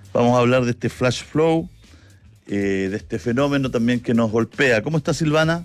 Vamos a hablar de este flash flow, de este fenómeno también que nos golpea. ¿Cómo está, Silvana?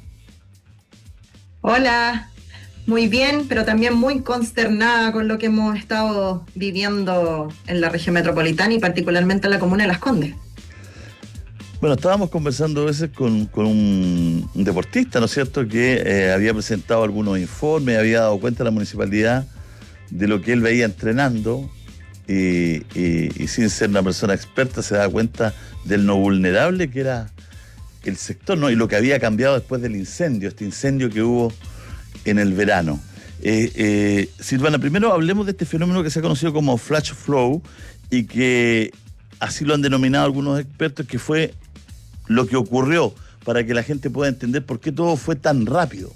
Hola, muy bien, pero también muy consternada con lo que hemos estado viviendo en la región metropolitana y particularmente en la comuna de Las Condes. Bueno, estábamos conversando a veces con un deportista, ¿no es cierto?, que había presentado algunos informes, había dado cuenta a la municipalidad de lo que él veía entrenando y sin ser una persona experta se daba cuenta del no vulnerable que era el sector, ¿no? Y lo que había cambiado después del incendio, este incendio que hubo en el verano. Silvana, primero hablemos de este fenómeno que se ha conocido como flash flow y que así lo han denominado algunos expertos, que fue lo que ocurrió, para que la gente pueda entender por qué todo fue tan rápido.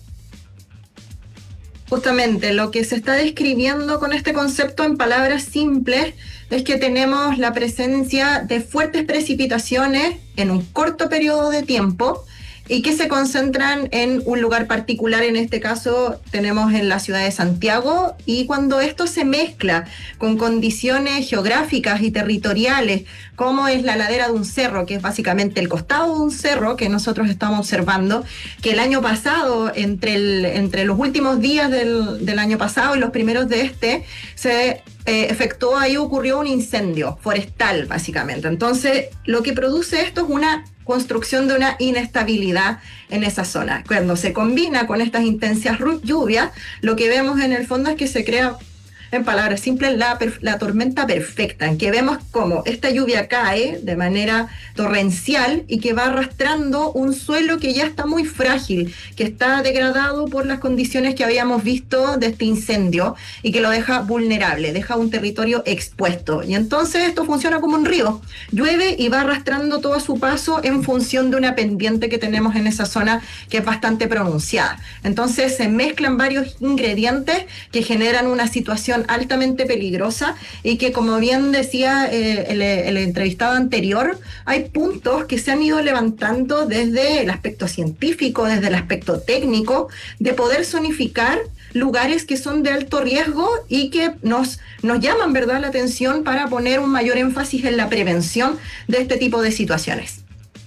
Justamente lo que se está describiendo con este concepto en palabras simples es que tenemos la presencia de fuertes precipitaciones en un corto periodo de tiempo y que se concentran en un lugar particular. En este caso tenemos en la ciudad de Santiago, y cuando esto se mezcla con condiciones geográficas y territoriales, como es la ladera de un cerro, que es básicamente el costado de un cerro que nosotros estamos observando, que el año pasado, entre los últimos días del año pasado y los primeros de se efectuó, ahí ocurrió un incendio forestal básicamente. Entonces lo que produce esto es una construcción de una inestabilidad en esa zona. Cuando se combina con estas intensas lluvias, lo que vemos en el fondo es que se crea, en palabras simples, la tormenta perfecta, en que vemos cómo esta lluvia cae de manera torrencial y que va arrastrando un suelo que ya está muy frágil, que está degradado por las condiciones que habíamos visto de este incendio y que lo deja vulnerable, deja un territorio expuesto. Y entonces esto funciona como un río, llueve y va arrastrando todo a su paso en función de una pendiente que tenemos en esa zona que es bastante pronunciada. Entonces se mezclan varios ingredientes que generan una situación altamente peligrosa y que, como bien decía el entrevistado anterior, hay puntos que se han ido levantando desde el aspecto científico, desde el aspecto técnico, de poder zonificar lugares que son de alto riesgo y que nos llaman, ¿verdad?, la atención para poner un mayor énfasis en la prevención de este tipo de situaciones.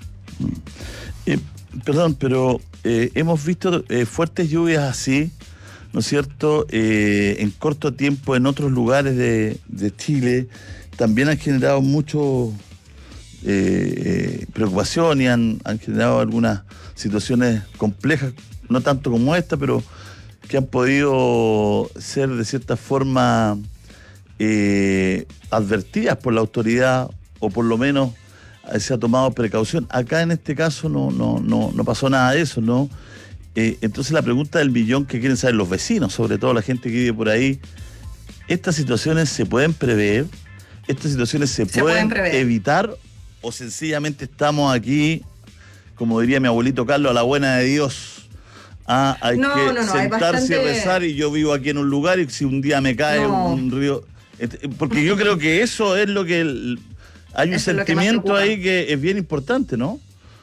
Perdón, pero hemos visto fuertes lluvias así, ¿no es cierto?, en corto tiempo en otros lugares de Chile. También han generado mucho preocupación y han generado algunas situaciones complejas, no tanto como esta, pero que han podido ser de cierta forma advertidas por la autoridad, o por lo menos se ha tomado precaución. Acá en este caso no pasó nada de eso, ¿no? Entonces la pregunta del millón que quieren saber los vecinos, sobre todo la gente que vive por ahí: ¿estas situaciones se pueden prever? ¿Estas situaciones se pueden evitar? ¿O sencillamente estamos aquí, como diría mi abuelito Carlos, a la buena de Dios? Hay que sentarse y rezar, y yo vivo aquí en un lugar y si un día me cae un río... Porque yo creo que eso es lo que... hay un sentimiento ahí que es bien importante, ¿no?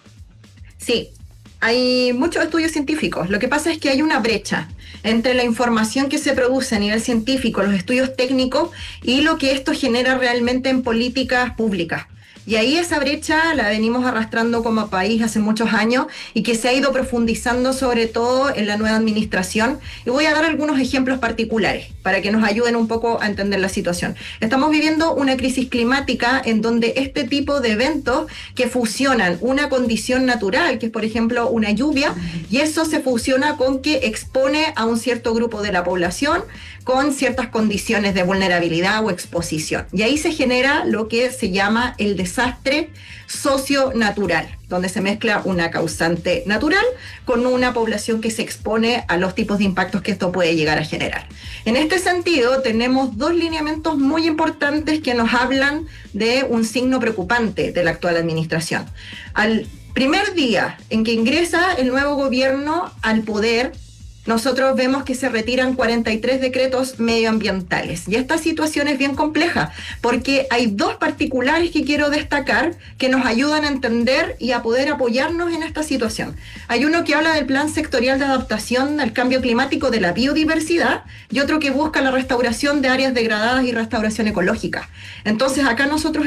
Sí. Hay muchos estudios científicos. Lo que pasa es que hay una brecha entre la información que se produce a nivel científico, los estudios técnicos, y lo que esto genera realmente en políticas públicas. Y ahí esa brecha la venimos arrastrando como país hace muchos años y que se ha ido profundizando sobre todo en la nueva administración. Y voy a dar algunos ejemplos particulares para que nos ayuden un poco a entender la situación. Estamos viviendo una crisis climática en donde este tipo de eventos que fusionan una condición natural, que es por ejemplo una lluvia, y eso se fusiona con que expone a un cierto grupo de la población con ciertas condiciones de vulnerabilidad o exposición. Y ahí se genera lo que se llama el desastre socio-natural, donde se mezcla una causante natural con una población que se expone a los tipos de impactos que esto puede llegar a generar. En este sentido, tenemos dos lineamientos muy importantes que nos hablan de un signo preocupante de la actual administración. Al primer día en que ingresa el nuevo gobierno al poder, nosotros vemos que se retiran 43 decretos medioambientales. Y esta situación es bien compleja, porque hay dos particulares que quiero destacar que nos ayudan a entender y a poder apoyarnos en esta situación. Hay uno que habla del Plan Sectorial de Adaptación al Cambio Climático de la Biodiversidad, y otro que busca la restauración de áreas degradadas y restauración ecológica. Entonces acá nosotros